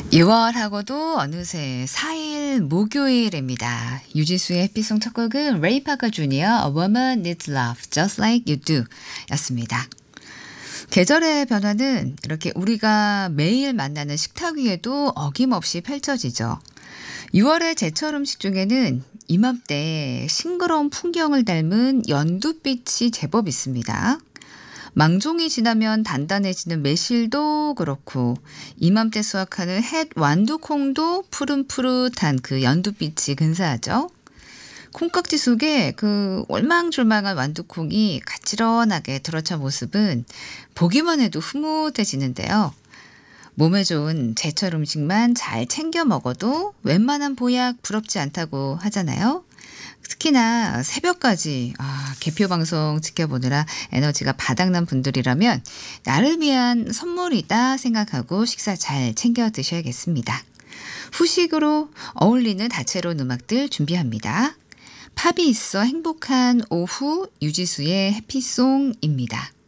6월하고도 어느새 4일 목요일입니다. 유지수의 해피송 첫 곡은 레이 파커 주니어 A Woman Needs Love Just Like You Do 였습니다. 계절의 변화는 이렇게 우리가 매일 만나는 식탁 위에도 어김없이 펼쳐지죠. 6월의 제철 음식 중에는 이맘때 싱그러운 풍경을 닮은 연두빛이 제법 있습니다. 망종이 지나면 단단해지는 매실도 그렇고 이맘때 수확하는 햇 완두콩도 푸릇푸릇한 그 연두빛이 근사하죠. 콩깍지 속에 그 올망졸망한 완두콩이 가지런하게 들어찬 모습은 보기만 해도 흐뭇해지는데요. 몸에 좋은 제철 음식만 잘 챙겨 먹어도 웬만한 보약 부럽지 않다고 하잖아요. 특히나 새벽까지 개표 방송 지켜보느라 에너지가 바닥난 분들이라면 나를 위한 선물이다 생각하고 식사 잘 챙겨 드셔야겠습니다. 후식으로 어울리는 다채로운 음악들 준비합니다. 팝이 있어 행복한 오후 유지수의 해피송입니다.